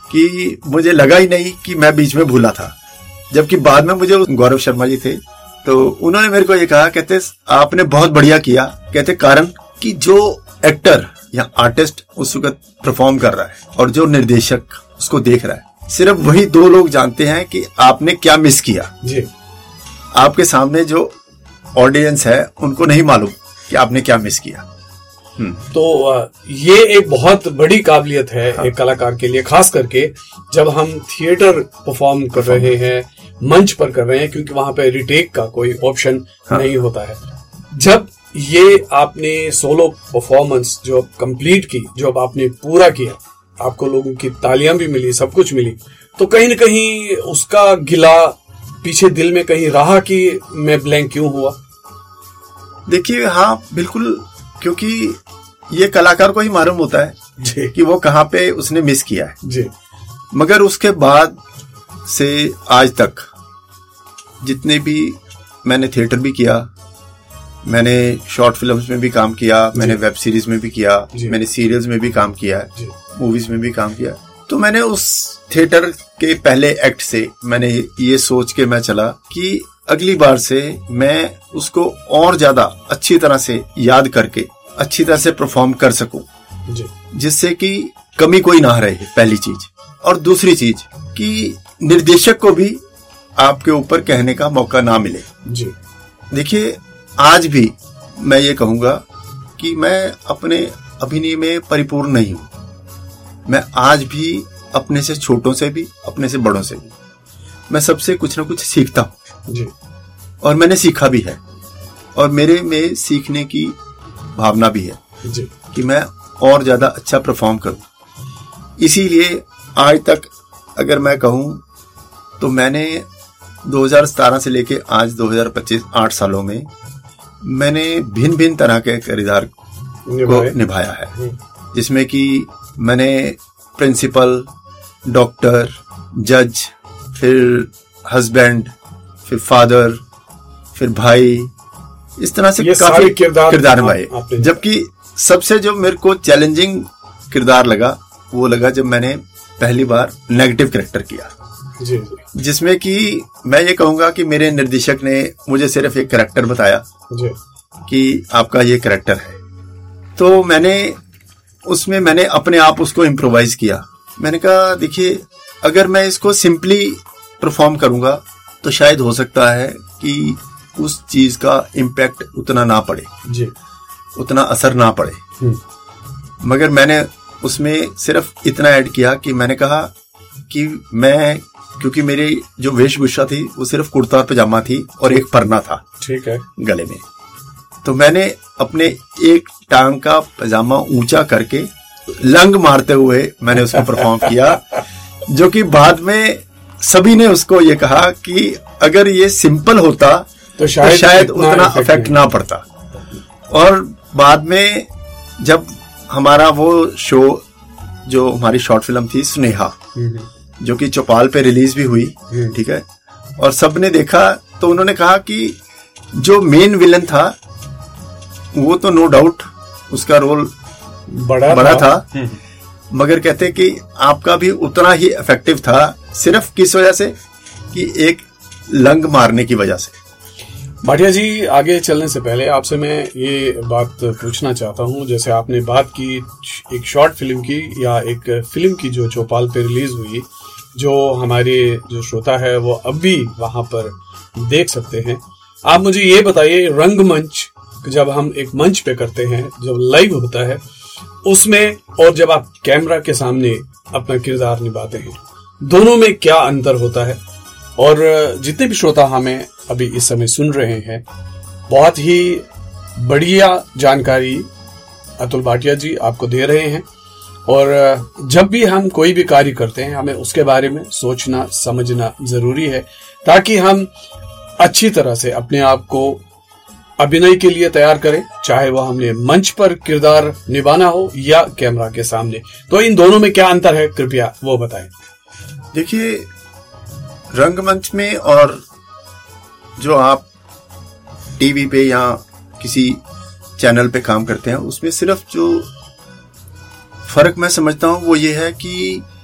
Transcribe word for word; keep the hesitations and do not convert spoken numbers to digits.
कि मुझे लगा ही नहीं कि मैं बीच में भूला था। जबकि बाद में मुझे गौरव शर्मा जी थे, तो उन्होंने मेरे को ये कहा, कहते आपने बहुत बढ़िया किया, कहते कारण कि जो एक्टर या आर्टिस्ट उस वक्त परफॉर्म कर रहा है और जो निर्देशक उसको देख रहा है, सिर्फ वही दो लोग जानते हैं कि आपने क्या मिस किया जी। आपके सामने जो ऑडियंस है उनको नहीं मालूम कि आपने क्या मिस किया। तो ये एक बहुत बड़ी काबिलियत है हाँ। एक कलाकार के लिए, खास करके जब हम थिएटर परफॉर्म कर रहे हैं, मंच पर कर रहे हैं, क्योंकि वहां पे रिटेक का कोई ऑप्शन हाँ। नहीं होता है। जब ये आपने सोलो परफॉर्मेंस जो कंप्लीट की, जो आपने पूरा किया, आपको लोगों की तालियां भी मिली, सब कुछ मिली, तो कहीं न कहीं उसका गिला पीछे दिल में कहीं रहा कि मैं ब्लैंक क्यों हुआ? देखिए, हाँ बिल्कुल, क्योंकि ये कलाकार को ही मालूम होता है जी कि वो कहाँ पे उसने मिस किया है जी। मगर उसके बाद से आज तक जितने भी मैंने थिएटर भी किया, मैंने शॉर्ट फिल्म्स में भी काम किया, मैंने वेब सीरीज में भी किया, मैंने सीरियल्स में भी काम किया है, मूवीज में भी काम किया, तो मैंने उस थिएटर के पहले एक्ट से मैंने ये सोच के मैं चला कि अगली बार से मैं उसको और ज्यादा अच्छी तरह से याद करके अच्छी तरह से परफॉर्म कर सकूं, जिससे कि कमी कोई ना रहे, पहली चीज। और दूसरी चीज कि निर्देशक को भी आपके ऊपर कहने का मौका ना मिले जी। देखिए, आज भी मैं ये कहूंगा कि मैं अपने अभिनय में परिपूर्ण नहीं हूं। मैं आज भी अपने से छोटों से भी, अपने से बड़ों से भी, मैं सबसे कुछ ना कुछ सीखता हूं जी। और मैंने सीखा भी है, और मेरे में सीखने की भावना भी है जी। कि मैं और ज्यादा अच्छा परफॉर्म करूं। इसीलिए आज तक अगर मैं कहूं तो मैंने दो हज़ार सत्रह से लेके आज दो हज़ार पच्चीस आठ सालों में मैंने भिन्न भिन्न तरह के किरदार को निभाया है, जिसमें कि मैंने प्रिंसिपल, डॉक्टर, जज, फिर हस्बैंड, फिर फादर, फिर भाई, इस तरह से काफी किरदार निभाए। जबकि सबसे जो मेरे को चैलेंजिंग किरदार लगा वो लगा जब मैंने पहली बार नेगेटिव कैरेक्टर किया, जी, जी। जिसमें कि मैं ये कहूंगा कि मेरे निर्देशक ने मुझे सिर्फ एक कैरेक्टर बताया जी। कि आपका ये कैरेक्टर है, तो मैंने उसमें मैंने अपने आप उसको इम्प्रोवाइज किया। मैंने कहा देखिए, अगर मैं इसको सिंपली परफॉर्म करूंगा तो शायद हो सकता है कि उस चीज का इम्पैक्ट उतना ना पड़े जी, उतना असर ना पड़े। मगर मैंने उसमें सिर्फ इतना ऐड किया कि मैंने कहा कि मैं, क्योंकि मेरी जो वेशभूषा थी वो सिर्फ कुर्ता और पजामा थी और एक परना था, ठीक है, गले में, तो मैंने अपने एक टांग का पजामा ऊंचा करके लंग मारते हुए मैंने उसको परफॉर्म किया, जो कि बाद में सभी ने उसको ये कहा कि अगर ये सिंपल होता तो शायद, तो शायद उतना इफेक्ट ना पड़ता। और बाद में जब हमारा वो शो, जो हमारी शॉर्ट फिल्म थी स्नेहा, जो कि चौपाल पे रिलीज भी हुई, ठीक है, और सबने देखा तो उन्होंने कहा कि जो मेन विलन था वो तो नो डाउट उसका रोल बड़ा, बड़ा था, था मगर कहते कि आपका भी उतना ही इफेक्टिव था, सिर्फ किस वजह से कि एक लंग मारने की वजह से। भाटिया जी, आगे चलने से पहले आपसे मैं ये बात पूछना चाहता हूँ, जैसे आपने बात की एक शॉर्ट फिल्म की या एक फिल्म की जो चौपाल पे रिलीज हुई, जो हमारे जो श्रोता है वो अब भी वहां पर देख सकते हैं। आप मुझे ये बताइए, रंगमंच जब हम एक मंच पे करते हैं, जब लाइव होता है उसमें, और जब आप कैमरा के सामने अपना किरदार निभाते हैं, दोनों में क्या अंतर होता है? और जितने भी श्रोता हमें अभी इस समय सुन रहे हैं, बहुत ही बढ़िया जानकारी अतुल भाटिया जी आपको दे रहे हैं, और जब भी हम कोई भी कार्य करते हैं हमें उसके बारे में सोचना समझना जरूरी है, ताकि हम अच्छी तरह से अपने आप को अभिनय के लिए तैयार करें, चाहे वह हमने मंच पर किरदार निभाना हो या कैमरा के सामने। तो इन दोनों में क्या अंतर है, कृपया वो बताएं। देखिए, रंगमंच में और जो आप टीवी पे या किसी चैनल पे काम करते हैं, उसमें सिर्फ जो फर्क मैं समझता हूं वो ये है कि